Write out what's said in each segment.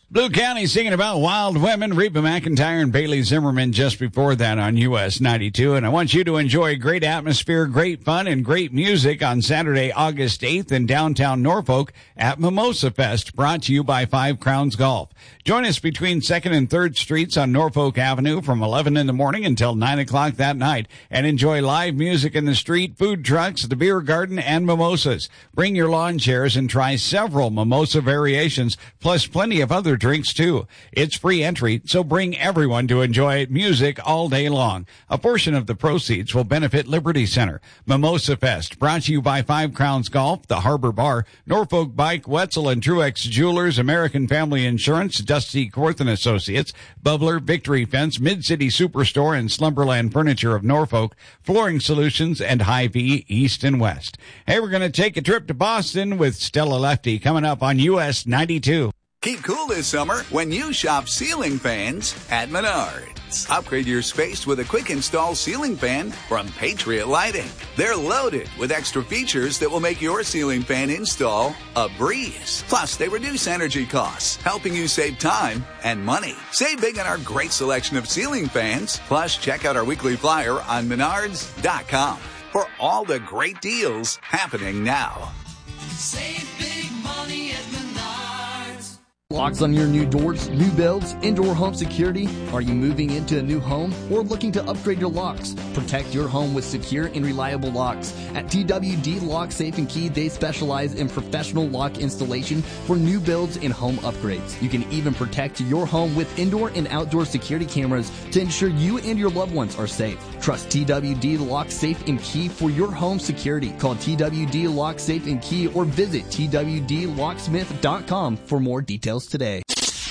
Blue County singing about wild women, Reba McEntire and Bailey Zimmerman just before that on US 92. And I want you to enjoy great atmosphere, great fun, and great music on Saturday, August 8th in downtown Norfolk at Mimosa Fest, brought to you by Five Crowns Golf. Join us between 2nd and 3rd Streets on Norfolk Avenue from 11 in the morning until 9 o'clock that night and enjoy live music in the street, food trucks, the beer garden, and mimosas. Bring your lawn chairs and try several mimosa variations, plus plenty of other drinks too. It's free entry, so bring everyone to enjoy music all day long. A portion of the proceeds will benefit Liberty Center. Mimosa Fest, brought to you by Five Crowns Golf, the Harbor Bar, Norfolk Bike, Wetzel and Truex Jewelers, American Family Insurance, Dusty Korth and Associates, Bubbler, Victory Fence, Mid-City Superstore and Slumberland Furniture of Norfolk, Flooring Solutions, and Hy-Vee East and West. Hey, we're going to take a trip to Boston with Stella Lefty coming up on US 92. Keep cool this summer when you shop ceiling fans at Menards. Upgrade your space with a quick install ceiling fan from Patriot Lighting. They're loaded with extra features that will make your ceiling fan install a breeze. Plus, they reduce energy costs, helping you save time and money. Save big on our great selection of ceiling fans. Plus, check out our weekly flyer on Menards.com for all the great deals happening now. Save big money at Menards. Locks on your new doors, new builds, indoor home security? Are you moving into a new home or looking to upgrade your locks? Protect your home with secure and reliable locks. At TWD Lock, Safe and Key, they specialize in professional lock installation for new builds and home upgrades. You can even protect your home with indoor and outdoor security cameras to ensure you and your loved ones are safe. Trust TWD Lock, Safe and Key for your home security. Call TWD Lock, Safe and Key or visit TWDLocksmith.com for more details today.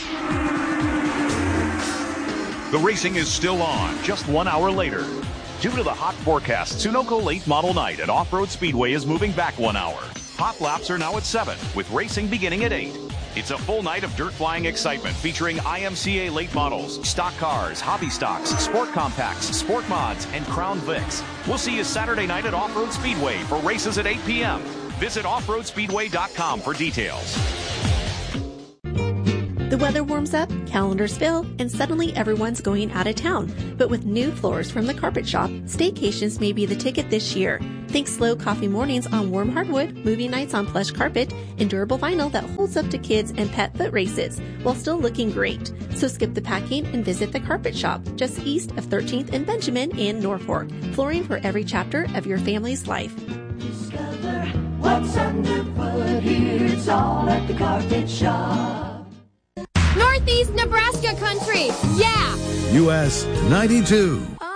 The racing is still on just 1 hour later. Due to the hot forecast, Sunoco Late Model Night at Off-Road Speedway is moving back 1 hour. Hot laps are now at 7, with racing beginning at 8. It's a full night of dirt flying excitement featuring IMCA late models, stock cars, hobby stocks, sport compacts, sport mods, and Crown Vics. We'll see you Saturday night at Off-Road Speedway for races at 8 p.m. Visit offroadspeedway.com for details. The weather warms up, calendars fill, and suddenly everyone's going out of town. But with new floors from the Carpet Shop, staycations may be the ticket this year. Think slow coffee mornings on warm hardwood, movie nights on plush carpet, and durable vinyl that holds up to kids and pet foot races, while still looking great. So skip the packing and visit the Carpet Shop, just east of 13th and Benjamin in Norfolk. Flooring for every chapter of your family's life. Discover what's underfoot here. It's all at the Carpet Shop. Northeast Nebraska country, yeah! US 92.